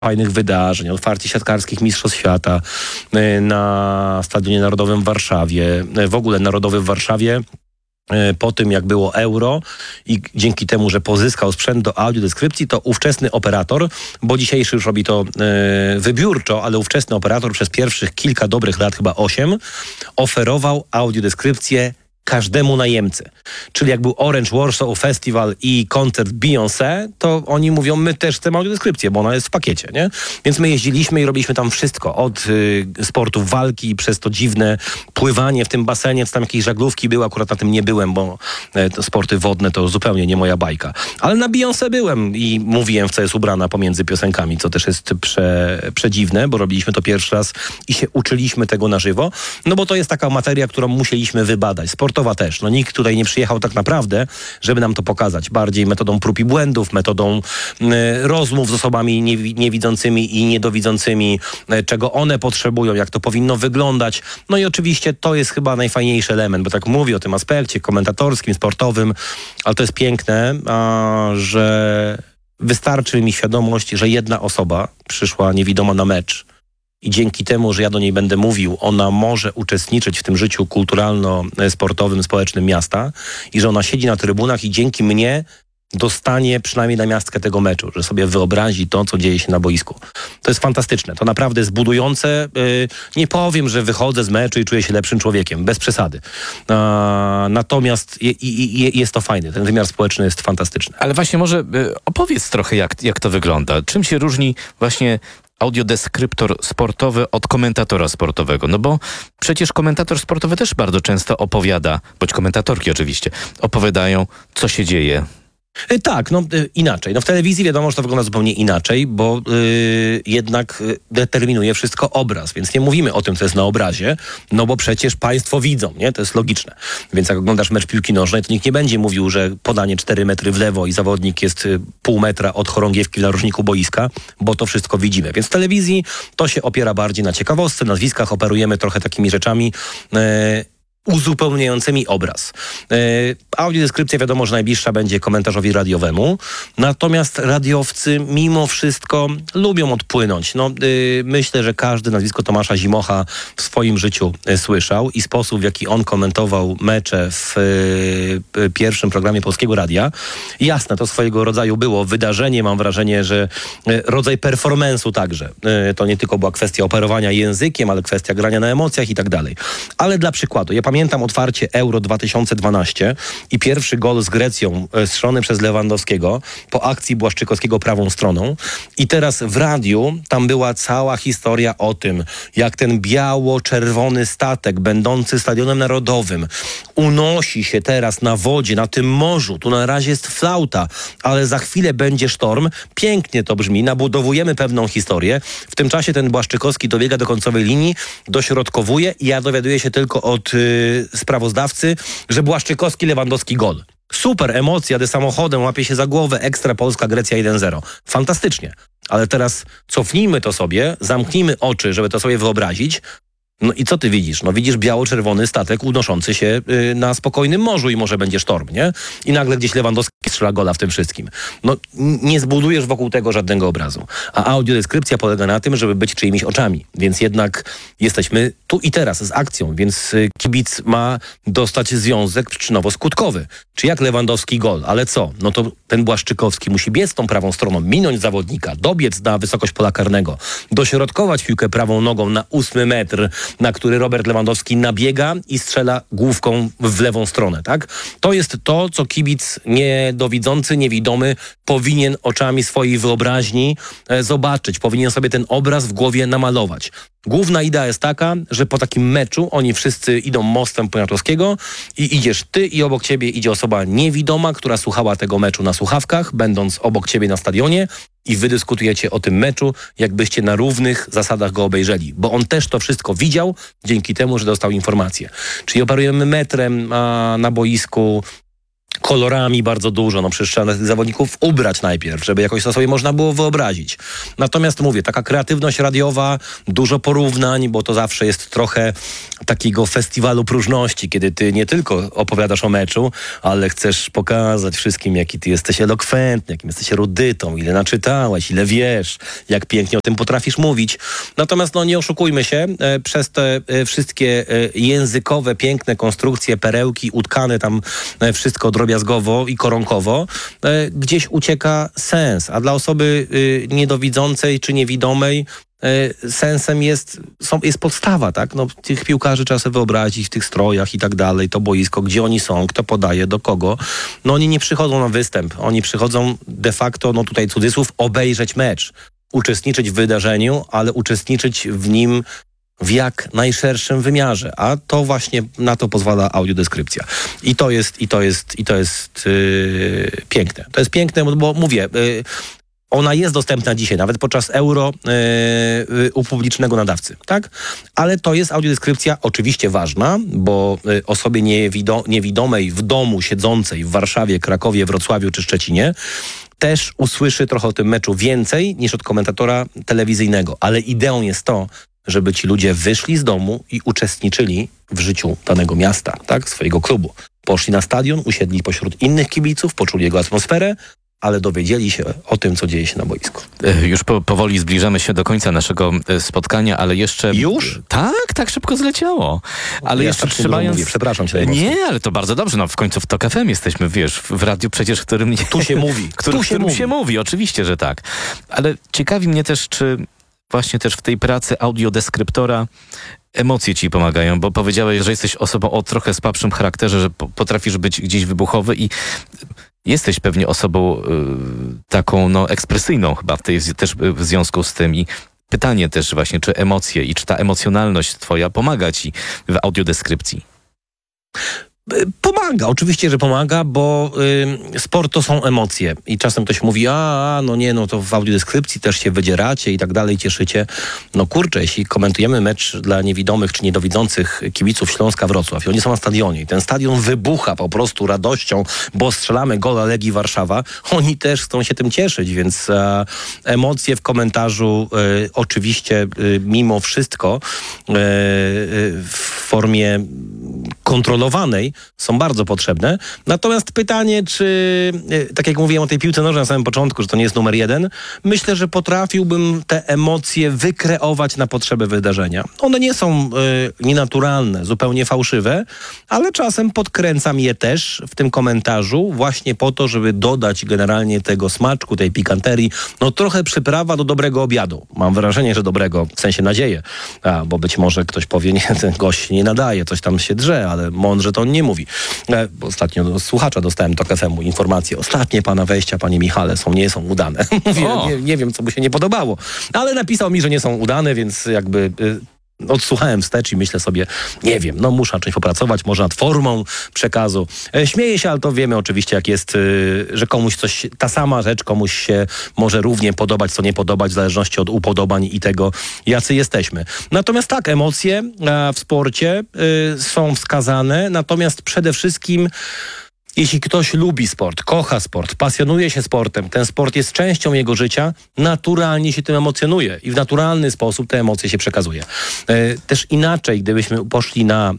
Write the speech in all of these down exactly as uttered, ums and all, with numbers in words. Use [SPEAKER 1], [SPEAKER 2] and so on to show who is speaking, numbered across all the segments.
[SPEAKER 1] fajnych wydarzeń, otwarcie siatkarskich mistrzostw świata na Stadionie Narodowym w Warszawie, w ogóle Narodowy w Warszawie. Po tym, jak było euro i dzięki temu, że pozyskał sprzęt do audiodeskrypcji, to ówczesny operator, bo dzisiejszy już robi to e, wybiórczo, ale ówczesny operator przez pierwszych kilka dobrych lat, chyba osiem, oferował audiodeskrypcję każdemu najemcy. Czyli jak był Orange Warsaw Festival i koncert Beyoncé, to oni mówią, my też chcemy audiodeskrypcję, bo ona jest w pakiecie, nie? Więc my jeździliśmy i robiliśmy tam wszystko. Od y, sportów walki, przez to dziwne pływanie w tym basenie, czy tam jakieś żaglówki były. Akurat na tym nie byłem, bo y, to sporty wodne to zupełnie nie moja bajka. Ale na Beyoncé byłem i mówiłem, w co jest ubrana pomiędzy piosenkami, co też jest prze, przedziwne, bo robiliśmy to pierwszy raz i się uczyliśmy tego na żywo. No bo to jest taka materia, którą musieliśmy wybadać. Sportowa też. No nikt tutaj nie przyjechał tak naprawdę, żeby nam to pokazać. Bardziej metodą prób i błędów, metodą y, rozmów z osobami niewi- niewidzącymi i niedowidzącymi, y, czego one potrzebują, jak to powinno wyglądać. No i oczywiście to jest chyba najfajniejszy element, bo tak mówię o tym aspekcie komentatorskim, sportowym, ale to jest piękne, a, że wystarczy mi świadomość, że jedna osoba przyszła niewidoma na mecz i dzięki temu, że ja do niej będę mówił, ona może uczestniczyć w tym życiu kulturalno-sportowym, społecznym miasta i że ona siedzi na trybunach i dzięki mnie dostanie przynajmniej na miastkę tego meczu, że sobie wyobrazi to, co dzieje się na boisku. To jest fantastyczne. To naprawdę jest budujące. Yy, nie powiem, że wychodzę z meczu i czuję się lepszym człowiekiem. Bez przesady. Yy, natomiast je, je, jest to fajne. Ten wymiar społeczny jest fantastyczny.
[SPEAKER 2] Ale właśnie może yy, opowiedz trochę, jak, jak to wygląda. Czym się różni właśnie audiodeskryptor sportowy od komentatora sportowego? No bo przecież komentator sportowy też bardzo często opowiada, bądź komentatorki oczywiście, opowiadają, co się dzieje.
[SPEAKER 1] Tak, no inaczej. No w telewizji wiadomo, że to wygląda zupełnie inaczej, bo yy, jednak determinuje wszystko obraz, więc nie mówimy o tym, co jest na obrazie, no bo przecież państwo widzą, nie? To jest logiczne. Więc jak oglądasz mecz piłki nożnej, to nikt nie będzie mówił, że podanie cztery metry w lewo i zawodnik jest pół metra od chorągiewki w narożniku boiska, bo to wszystko widzimy. Więc w telewizji to się opiera bardziej na ciekawostce, nazwiskach, operujemy trochę takimi rzeczami, yy, uzupełniającymi obraz. Yy, audiodeskrypcja wiadomo, że najbliższa będzie komentarzowi radiowemu, natomiast radiowcy mimo wszystko lubią odpłynąć. No, yy, myślę, że każdy nazwisko Tomasza Zimocha w swoim życiu yy, słyszał i sposób, w jaki on komentował mecze w yy, pierwszym programie Polskiego Radia. Jasne, to swojego rodzaju było wydarzenie, mam wrażenie, że yy, rodzaj performance'u także. Yy, to nie tylko była kwestia operowania językiem, ale kwestia grania na emocjach i tak dalej. Ale dla przykładu, ja pamiętam otwarcie Euro dwa tysiące dwanaście i pierwszy gol z Grecją strzelony przez Lewandowskiego po akcji Błaszczykowskiego prawą stroną. I teraz w radiu tam była cała historia o tym, jak ten biało-czerwony statek będący Stadionem Narodowym unosi się teraz na wodzie, na tym morzu. Tu na razie jest flauta, ale za chwilę będzie sztorm. Pięknie to brzmi, nabudowujemy pewną historię. W tym czasie ten Błaszczykowski dobiega do końcowej linii, dośrodkowuje i ja dowiaduję się tylko od yy, sprawozdawcy, że Błaszczykowski, Lewandowski gol. Super, emocja, jadę samochodem, łapie się za głowę, ekstra Polska, Grecja jeden zero. Fantastycznie. Ale teraz cofnijmy to sobie, zamknijmy oczy, żeby to sobie wyobrazić. No i co ty widzisz? No widzisz biało-czerwony statek unoszący się y, na spokojnym morzu i może będzie sztorm, nie? I nagle gdzieś Lewandowski strzela gola w tym wszystkim. No nie zbudujesz wokół tego żadnego obrazu. A audiodeskrypcja polega na tym, żeby być czyimiś oczami. Więc jednak jesteśmy tu i teraz z akcją, więc y, kibic ma dostać związek przyczynowo-skutkowy. Czy jak Lewandowski gol, ale co? No to ten Błaszczykowski musi biec tą prawą stroną, minąć zawodnika, dobiec na wysokość pola karnego, dośrodkować piłkę prawą nogą na ósmy metr, na który Robert Lewandowski nabiega i strzela główką w lewą stronę, tak? To jest to, co kibic niedowidzący, niewidomy powinien oczami swojej wyobraźni e, zobaczyć. Powinien sobie ten obraz w głowie namalować. Główna idea jest taka, że po takim meczu oni wszyscy idą mostem Poniatowskiego i idziesz ty i obok ciebie idzie osoba niewidoma, która słuchała tego meczu na słuchawkach, będąc obok ciebie na stadionie i wy dyskutujecie o tym meczu, jakbyście na równych zasadach go obejrzeli. Bo on też to wszystko widział dzięki temu, że dostał informację. Czyli operujemy metrem a, na boisku, kolorami bardzo dużo. No przecież trzeba tych zawodników ubrać najpierw, żeby jakoś to sobie można było wyobrazić. Natomiast mówię, taka kreatywność radiowa, dużo porównań, bo to zawsze jest trochę takiego festiwalu próżności, kiedy ty nie tylko opowiadasz o meczu, ale chcesz pokazać wszystkim, jaki ty jesteś elokwentny, jakim jesteś erudytą, ile naczytałeś, ile wiesz, jak pięknie o tym potrafisz mówić. Natomiast no nie oszukujmy się, e, przez te e, wszystkie e, językowe, piękne konstrukcje, perełki, utkane tam e, wszystko drobiazgowo i koronkowo, e, gdzieś ucieka sens. A dla osoby e, niedowidzącej czy niewidomej e, sensem jest, są, jest podstawa, tak? No, tych piłkarzy trzeba sobie wyobrazić w tych strojach i tak dalej, to boisko, gdzie oni są, kto podaje, do kogo. No oni nie przychodzą na występ, oni przychodzą de facto, no tutaj cudzysłów, obejrzeć mecz, uczestniczyć w wydarzeniu, ale uczestniczyć w nim w jak najszerszym wymiarze, a to właśnie na to pozwala audiodeskrypcja. I to jest, i to jest, i to jest yy, piękne. To jest piękne, bo, bo mówię, yy, ona jest dostępna dzisiaj, nawet podczas Euro yy, u publicznego nadawcy, tak? Ale to jest audiodeskrypcja oczywiście ważna, bo yy, osobie niewido- niewidomej w domu siedzącej w Warszawie, Krakowie, Wrocławiu czy Szczecinie też usłyszy trochę o tym meczu więcej niż od komentatora telewizyjnego. Ale ideą jest to, żeby ci ludzie wyszli z domu i uczestniczyli w życiu danego miasta, tak, swojego klubu. Poszli na stadion, usiedli pośród innych kibiców, poczuli jego atmosferę, ale dowiedzieli się o tym, co dzieje się na boisku.
[SPEAKER 2] Już po, powoli zbliżamy się do końca naszego spotkania, ale jeszcze...
[SPEAKER 1] Już?
[SPEAKER 2] Tak, tak szybko zleciało. Ale
[SPEAKER 1] ja
[SPEAKER 2] jeszcze
[SPEAKER 1] tak
[SPEAKER 2] trzymając...
[SPEAKER 1] Mówię, przepraszam cię najmocniej.
[SPEAKER 2] Nie, ale to bardzo dobrze. No w końcu w Tok F M jesteśmy, wiesz, w radiu przecież, w którym... Nie...
[SPEAKER 1] Tu się mówi.
[SPEAKER 2] Który,
[SPEAKER 1] tu
[SPEAKER 2] w
[SPEAKER 1] się
[SPEAKER 2] którym
[SPEAKER 1] mówi.
[SPEAKER 2] się mówi, oczywiście, że tak. Ale ciekawi mnie też, czy właśnie też w tej pracy audiodeskryptora emocje ci pomagają, bo powiedziałeś, że jesteś osobą o trochę słabszym charakterze, że potrafisz być gdzieś wybuchowy i jesteś pewnie osobą y, taką no, ekspresyjną chyba w tej, też w związku z tym i pytanie też właśnie, czy emocje i czy ta emocjonalność twoja pomaga ci w audiodeskrypcji?
[SPEAKER 1] Pomaga, oczywiście, że pomaga, bo y, sport to są emocje i czasem ktoś mówi, a, a no nie, no to w audiodeskrypcji też się wydzieracie i tak dalej, cieszycie. No kurczę, jeśli komentujemy mecz dla niewidomych czy niedowidzących kibiców Śląska Wrocław i oni są na stadionie i ten stadion wybucha po prostu radością, bo strzelamy gola Legii Warszawa, oni też chcą się tym cieszyć, więc e, emocje w komentarzu e, oczywiście e, mimo wszystko e, e, w formie kontrolowanej są bardzo potrzebne. Natomiast pytanie, czy, tak jak mówiłem o tej piłce nożnej na samym początku, że to nie jest numer jeden, myślę, że potrafiłbym te emocje wykreować na potrzeby wydarzenia. One nie są y, nienaturalne, zupełnie fałszywe, ale czasem podkręcam je też w tym komentarzu właśnie po to, żeby dodać generalnie tego smaczku, tej pikanterii, no trochę przyprawa do dobrego obiadu. Mam wrażenie, że dobrego, w sensie nadzieję, a, bo być może ktoś powie, nie, ten gość nie nadaje, coś tam się drze, ale mądrze to on nie mówi. Ostatnio do słuchacza dostałem Tok F M-u informację. Ostatnie pana wejścia, panie Michale, są, nie są udane. Mówię, nie, nie wiem, co mu się nie podobało. Ale napisał mi, że nie są udane, więc jakby... Y- Odsłuchałem wstecz i myślę sobie, nie wiem, no muszę na czymś popracować, może nad formą przekazu. E, śmieję się, ale to wiemy oczywiście, jak jest, y, że komuś coś, ta sama rzecz komuś się może równie podobać, co nie podobać, w zależności od upodobań i tego, jacy jesteśmy. Natomiast tak, emocje e, w sporcie y, są wskazane, natomiast przede wszystkim jeśli ktoś lubi sport, kocha sport, pasjonuje się sportem, ten sport jest częścią jego życia, naturalnie się tym emocjonuje i w naturalny sposób te emocje się przekazuje. E, też inaczej, gdybyśmy poszli na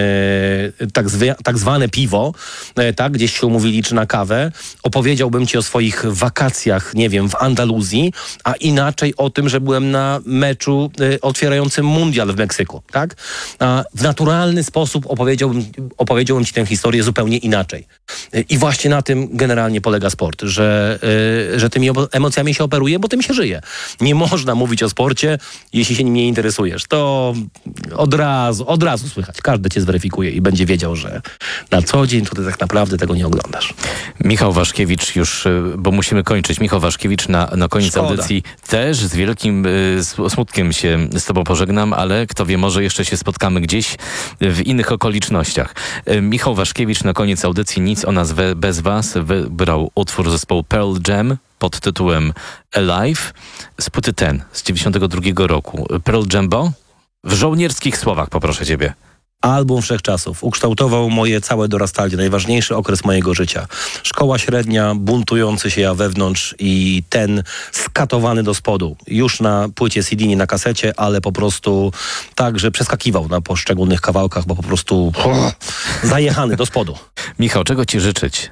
[SPEAKER 1] e, tak, zwie, tak zwane piwo, e, tak, gdzieś się umówili, czy na kawę, opowiedziałbym ci o swoich wakacjach, nie wiem, w Andaluzji, a inaczej o tym, że byłem na meczu e, otwierającym mundial w Meksyku, tak? A w naturalny sposób opowiedziałbym, opowiedziałbym ci tę historię zupełnie inaczej. I właśnie na tym generalnie polega sport, że, yy, że tymi emocjami się operuje, bo tym się żyje. Nie można mówić o sporcie, jeśli się nim nie interesujesz. To od razu, od razu słychać. Każdy cię zweryfikuje i będzie wiedział, że na co dzień to ty tak naprawdę tego nie oglądasz.
[SPEAKER 2] Michał Waszkiewicz już, bo musimy kończyć. Michał Waszkiewicz na, na koniec
[SPEAKER 1] Szkoda. Audycji
[SPEAKER 2] też z wielkim y, smutkiem się z tobą pożegnam, ale kto wie, może jeszcze się spotkamy gdzieś w innych okolicznościach. Y, Michał Waszkiewicz na koniec audycji Nic o nas we, bez was wybrał utwór zespołu Pearl Jam pod tytułem Alive z płyty Ten z dziewięćdziesiątego drugiego roku. Pearl Jam, bo w żołnierskich słowach poproszę ciebie.
[SPEAKER 1] Album wszechczasów. Ukształtował moje całe dorastanie, najważniejszy okres mojego życia. Szkoła średnia, buntujący się ja wewnątrz i ten skatowany do spodu. Już na płycie C D, nie na kasecie, ale po prostu tak, że przeskakiwał na poszczególnych kawałkach, bo po prostu oh, zajechany do spodu.
[SPEAKER 2] Michał, czego ci życzyć?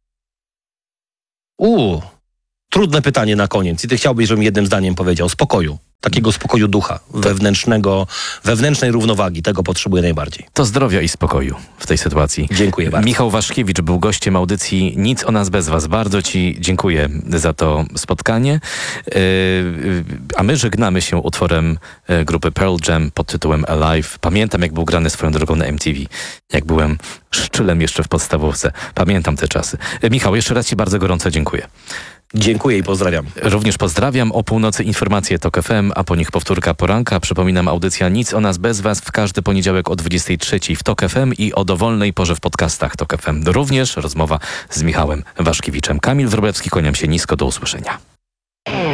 [SPEAKER 1] Uuu, trudne pytanie na koniec. I ty chciałbyś, żebym jednym zdaniem powiedział. Spokoju. Takiego spokoju ducha, wewnętrznego, wewnętrznej równowagi. Tego potrzebuję najbardziej.
[SPEAKER 2] To zdrowia i spokoju w tej sytuacji.
[SPEAKER 1] Dziękuję bardzo.
[SPEAKER 2] Michał Waszkiewicz był gościem audycji Nic o nas bez was. Bardzo ci dziękuję za to spotkanie. Yy, a my żegnamy się utworem grupy Pearl Jam pod tytułem Alive. Pamiętam, jak był grany swoją drogą na M T V. Jak byłem szczylem jeszcze w podstawówce. Pamiętam te czasy. Michał, jeszcze raz ci bardzo gorąco dziękuję.
[SPEAKER 1] Dziękuję i pozdrawiam.
[SPEAKER 2] Również pozdrawiam. O północy informacje Tok F M, a po nich powtórka poranka. Przypominam, audycja Nic o nas bez was w każdy poniedziałek o dwudziestej trzeciej w Tok F M i o dowolnej porze w podcastach Tok F M. Również rozmowa z Michałem Waszkiewiczem. Kamil Wróblewski, kłaniam się nisko, do usłyszenia.